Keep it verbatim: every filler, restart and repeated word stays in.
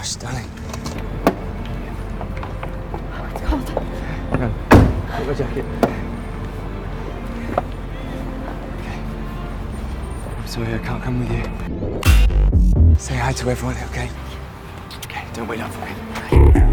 gosh, darling. It's cold. Hang on. Put my jacket. Okay. I'm sorry I can't come with you. Say hi to everyone, okay? Okay, don't wait up for me.